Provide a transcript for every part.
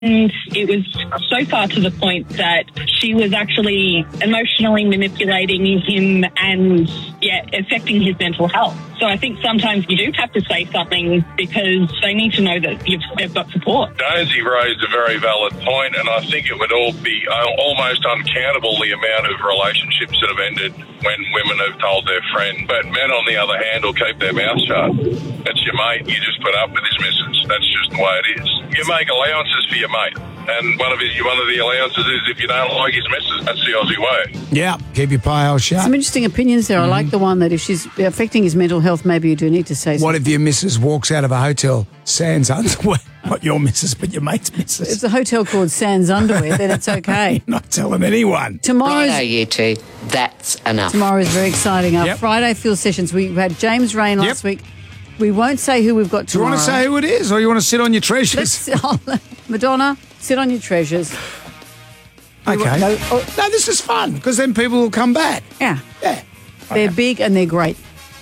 it was so far to the point that she was actually emotionally manipulating him and, affecting his mental health. So I think sometimes you do have to say something because they need to know that they've got support. Jonesy raised a very valid point, and I think it would all be almost uncountable the amount of relationships that have ended when women have told their friend. But men, on the other hand, will keep their mouth shut. It's your mate. You just put up with his missus. That's just the way it is. You make allowances for your mate. And one of the allowances is if you don't like his missus, that's the Aussie way. Yeah, keep your pie shut. Some interesting opinions there. I like the one that if she's affecting his mental health, maybe you do need to say something. What if your missus walks out of a hotel sans underwear? Not your missus, but your mate's missus. It's a hotel called Sans Underwear, then it's okay. You're not telling anyone. Righto, you two. That's enough. Tomorrow is very exciting. Our Friday Field Sessions. We had James Rain last week. We won't say who we've got tomorrow. Do you want to say who it is, or you want to sit on your treasures? Madonna, sit on your treasures. Okay. No, this is fun, because then people will come back. Yeah. Yeah. They're big and they're great.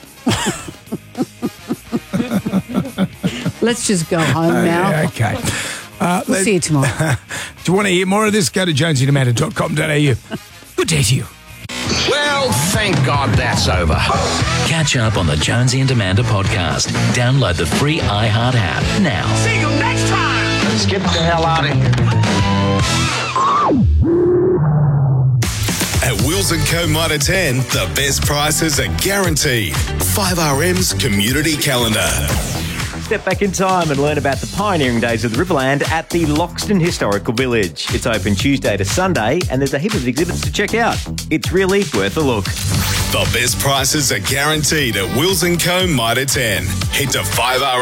Let's just go home now. Yeah, okay. We'll see you tomorrow. Do you want to hear more of this? Go to jonesyandamanda.com.au. Good day to you. Well, thank God that's over. Catch up on the Jonesy and Amanda podcast. Download the free iHeart app now. See you next time. Let's get the hell out of here. At Wills & Co. Mitre 10, the best prices are guaranteed. 5RM's Community Calendar. Step back in time and learn about the pioneering days of the Riverland at the Loxton Historical Village. It's open Tuesday to Sunday and there's a heap of exhibits to check out. It's really worth a look. The best prices are guaranteed at Wills & Co. Mitre 10. Head to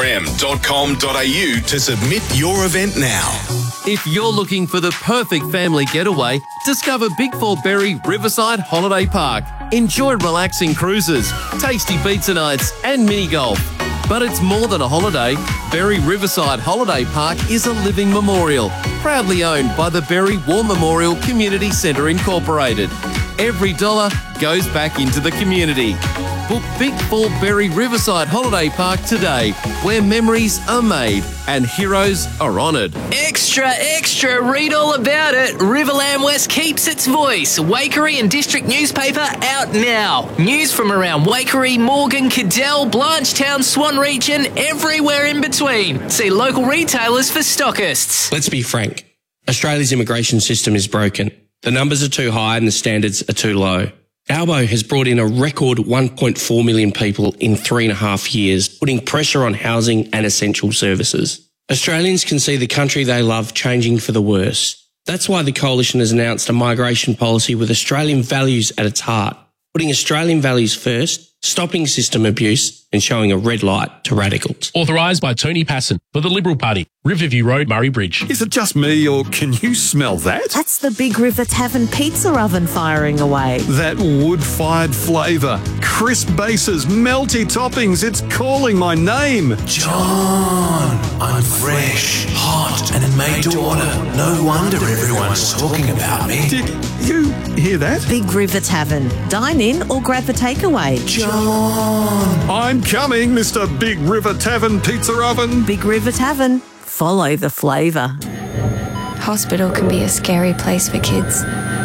5rm.com.au to submit your event now. If you're looking for the perfect family getaway, discover Big Fall Berry Riverside Holiday Park. Enjoy relaxing cruises, tasty pizza nights and mini golf. But it's more than a holiday. Berry Riverside Holiday Park is a living memorial, proudly owned by the Berry War Memorial Community Centre Incorporated. Every dollar goes back into the community. Book Big Fall Berry Riverside Holiday Park today, where memories are made and heroes are honoured. Extra, extra, read all about it. Riverland West keeps its voice. Waikerie and District newspaper out now. News from around Waikerie, Morgan, Cadell, Blanchetown, Swan Reach and everywhere in between. See local retailers for stockists. Let's be frank. Australia's immigration system is broken. The numbers are too high and the standards are too low. Albo has brought in a record 1.4 million people in 3.5 years, putting pressure on housing and essential services. Australians can see the country they love changing for the worse. That's why the Coalition has announced a migration policy with Australian values at its heart, putting Australian values first, stopping system abuse and showing a red light to radicals. Authorised by Tony Passon for the Liberal Party, Riverview Road, Murray Bridge. Is it just me or can you smell that? That's the Big River Tavern pizza oven firing away. That wood-fired flavour, crisp bases, melty toppings, it's calling my name. John, I'm fresh, hot and made to order. No wonder everyone's talking about me. Did you hear that? Big River Tavern. Dine in or grab the takeaway. John. I'm coming, Mr. Big River Tavern Pizza Oven. Big River Tavern. Follow the flavour. Hospital can be a scary place for kids.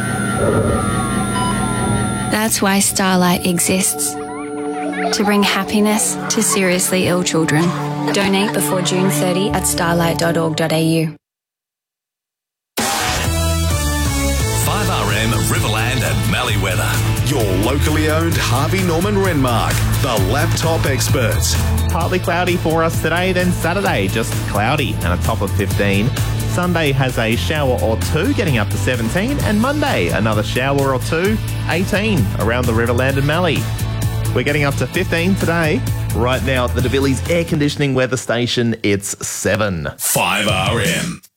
That's why Starlight exists. To bring happiness to seriously ill children. Donate before June 30 at starlight.org.au. 5RM Riverland and Malleeweather. Your locally owned Harvey Norman Renmark, the laptop experts. Partly cloudy for us today, then Saturday just cloudy and a top of 15. Sunday has a shower or two, getting up to 17, and Monday another shower or two, 18 around the Riverland and Mallee. We're getting up to 15 today. Right now at the DeVillies Air Conditioning Weather Station, it's 7. 5RM.